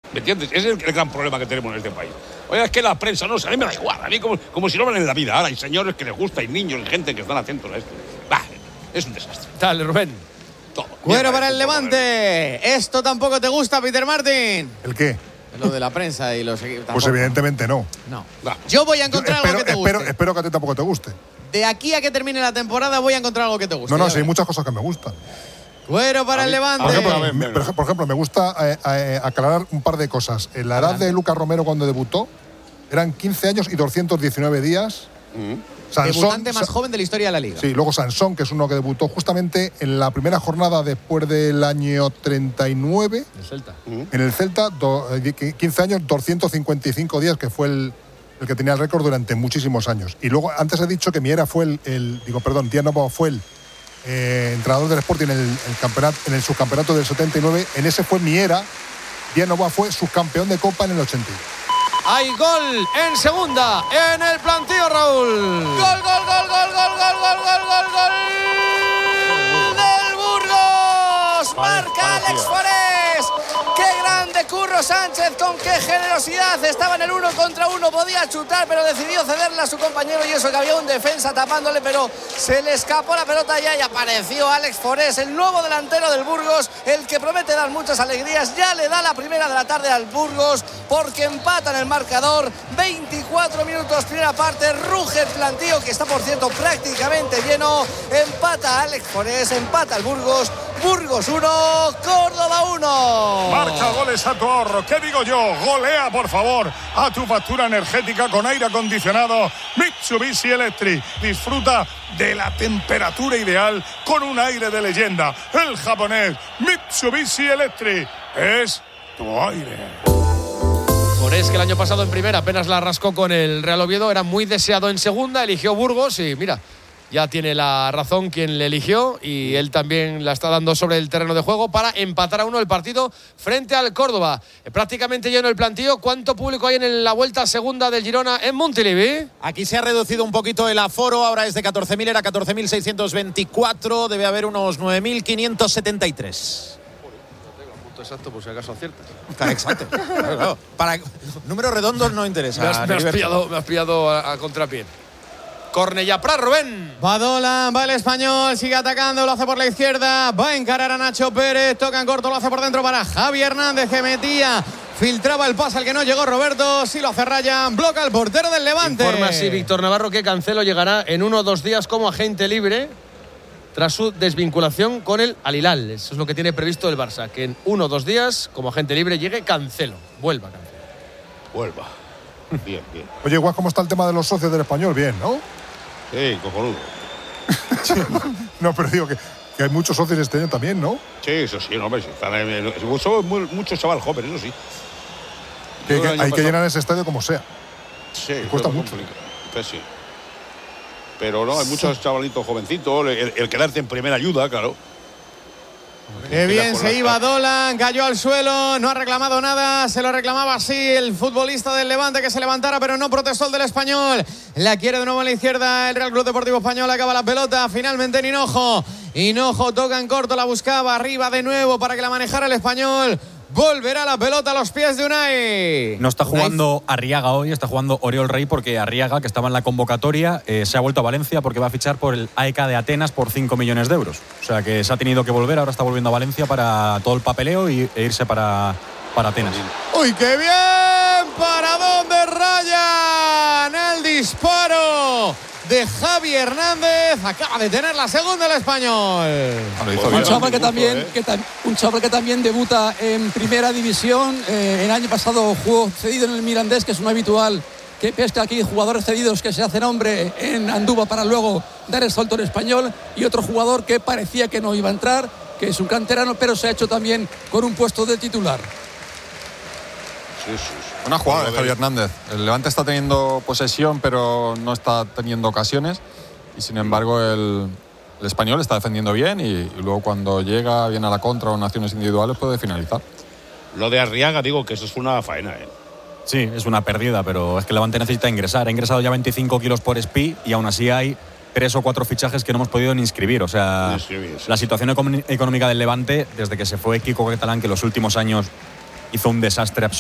¿Me entiendes? Ese es el gran problema que tenemos en este país. Oye, es que la prensa, no sé, a mí me da igual. A mí como si no van en la vida. Ahora hay señores que les gusta, hay niños, hay gente que están atentos a esto. Bah, es un desastre. Dale, Rubén. Todo. Bueno, para el Levante. ¿Esto tampoco te gusta, Peter Martin? ¿El qué? Lo de la prensa y los equipos. Pues evidentemente no. No. Bah. Yo voy a encontrar algo que te guste. Espero que a ti tampoco te guste. De aquí a que termine la temporada voy a encontrar algo que te guste. No, sí, hay muchas cosas que me gustan. Bueno, para el Levante. Por ejemplo, me gusta aclarar un par de cosas. En la edad de Lucas Romero cuando debutó, eran 15 años y 219 días. Debutante más joven de la historia de la Liga. Sí, luego Sansón, que es uno que debutó justamente en la primera jornada después del año 39. El Celta. En el Celta, 15 años, 255 días, que fue el que tenía el récord durante muchísimos años. Y luego, antes he dicho que Miera fue Díaz Novoa fue el entrenador del Sporting en el subcampeonato del 79. En ese fue Miera. Díaz Novoa fue subcampeón de Copa en el 81. Hay gol en segunda en el plantío, Raúl. Gol del Burgos. Marca Alex Forés. ¡Qué grande Curro Sánchez! ¡Con qué generosidad! Estaba en el 1 contra 1, podía chutar, pero decidió cederle a su compañero, y eso que había un defensa tapándole, pero se le escapó la pelota ya y apareció Alex Forés, el nuevo delantero del Burgos, el que promete dar muchas alegrías. Ya le da la primera de la tarde al Burgos, porque empatan el marcador. 24 minutos, primera parte, ruge el plantío, que está, por cierto, prácticamente lleno. Empata Alex Forés, empata el Burgos. Burgos 1, Córdoba 1. Marca goles a tu ahorro. ¿Qué digo yo? Golea, por favor, a tu factura energética con aire acondicionado Mitsubishi Electric. Disfruta de la temperatura ideal con un aire de leyenda. El japonés Mitsubishi Electric es tu aire. Forés, que el año pasado en primera apenas la rascó con el Real Oviedo, era muy deseado en segunda, eligió Burgos y mira, ya tiene la razón quien le eligió, y él también la está dando sobre el terreno de juego para empatar a 1 el partido frente al Córdoba. Prácticamente lleno el plantío. ¿Cuánto público hay en la vuelta segunda del Girona en Montilivi? Aquí se ha reducido un poquito el aforo, ahora es de 14.000, era 14.624, debe haber unos 9.573. Exacto, por si acaso aciertas. Exacto. Claro. Para números redondos no interesa. Me has pillado a contrapié. Cornellà Prat, Rubén. Badola, va el español, sigue atacando, lo hace por la izquierda, va a encarar a Nacho Pérez, toca en corto, lo hace por dentro para Javi Hernández, que metía, filtraba el pase al que no llegó Roberto, sí lo hace Ryan, bloca el portero del Levante. Informa así Víctor Navarro que Cancelo llegará en 1 o 2 días como agente libre tras su desvinculación con el Al Hilal. Eso es lo que tiene previsto el Barça, que en 1 o 2 días como agente libre llegue Cancelo. Vuelva Cancelo. Vuelva. Bien. Oye, igual, ¿cómo está el tema de los socios del Español? Bien, ¿no? Sí, cojonudo. No, pero digo que hay muchos socios este año también, ¿no? Sí, eso sí, no, hombre, sí. Son muchos chaval jóvenes, eso sí. Hay que llenar ese estadio como sea. Sí, cuesta mucho. Pues sí. Pero no, hay muchos chavalitos jovencitos. El quedarte en primera ayuda, claro. Qué bien se iba Dolan, cayó al suelo, no ha reclamado nada, se lo reclamaba así el futbolista del Levante, que se levantara, pero no protestó el del Español. La quiere de nuevo a la izquierda el Real Club Deportivo Español, acaba la pelota, finalmente en Hinojo toca en corto, la buscaba arriba de nuevo para que la manejara el Español. Volverá la pelota a los pies de Unai. No está jugando Arriaga hoy, está jugando Oriol Rey, porque Arriaga, que estaba en la convocatoria, se ha vuelto a Valencia porque va a fichar por el AEK de Atenas por 5 millones de euros. O sea que se ha tenido que volver, ahora está volviendo a Valencia para todo el papeleo e irse para Atenas. ¡Uy, qué bien! ¿Para dónde Ryan? El disparo de Javi Hernández, acaba de tener la segunda el Español. Un chaval que también debuta en primera división. El año pasado jugó cedido en el Mirandés, que es un habitual que pesca aquí jugadores cedidos que se hacen hombre en Andúba para luego dar el salto en Español, y otro jugador que parecía que no iba a entrar, que es un canterano, pero se ha hecho también con un puesto de titular. Sí. Una jugada de Javi Hernández. El Levante está teniendo posesión, pero no está teniendo ocasiones. Y sin embargo, el Español está defendiendo bien y luego cuando llega bien a la contra o en acciones individuales puede finalizar. Lo de Arriaga, digo que eso es una faena, ¿eh? Sí, es una pérdida, pero es que el Levante necesita ingresar. Ha ingresado ya 25 kilos por SPI y aún así hay 3 o 4 fichajes que no hemos podido ni inscribir. O sea, la situación económica del Levante, desde que se fue Kiko Catalán, que en los últimos años hizo un desastre absoluto.